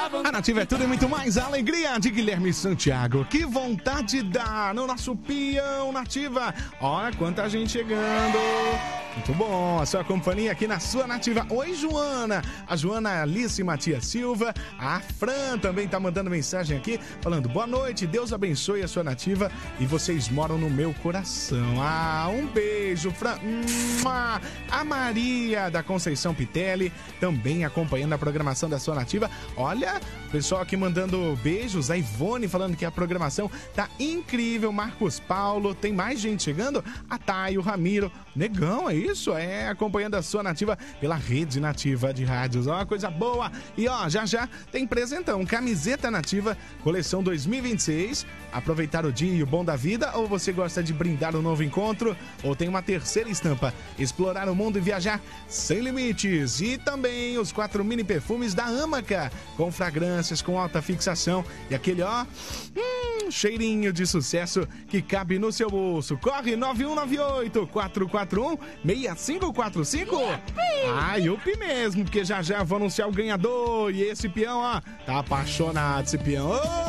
A Nativa é tudo e muito mais. A alegria de Guilherme Santiago. Que vontade dá no nosso peão Nativa. Olha quanta gente chegando. Muito bom, a sua companhia aqui na sua Nativa. Oi, Joana. A Joana Alice Matias Silva. A Fran também tá mandando mensagem aqui, falando boa noite, Deus abençoe a sua Nativa e vocês moram no meu coração. Ah, um beijo, Fran. A Maria da Conceição Pitelli também acompanhando a programação da sua Nativa. Olha, pessoal aqui mandando beijos. A Ivone falando que a programação tá incrível. Marcos Paulo, tem mais gente chegando? A Thay, o Ramiro. Negão, é isso? É, acompanhando a sua Nativa pela rede Nativa de rádios. Ó, coisa boa. E ó, já tem presentão. Camiseta Nativa, coleção 2026. Aproveitar o dia e o bom da vida? Ou você gosta de brindar um novo encontro? Ou tem uma terceira estampa? Explorar o mundo e viajar sem limites. E também os 4 mini perfumes da Amaca, com fragrâncias, com alta fixação. E aquele, ó, cheirinho de sucesso que cabe no seu bolso. Corre 9198-441-6545. Ah, Yupi mesmo, porque já vou anunciar o ganhador. E esse peão, ó, tá apaixonado esse peão. Ô,